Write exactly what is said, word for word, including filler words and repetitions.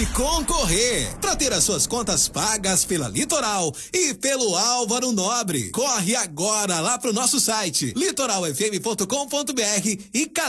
pode concorrer. Para ter as suas contas pagas pela Litoral e pelo Álvaro Nobre. Corre agora lá pro nosso site litoral f m ponto com ponto b r e cadastre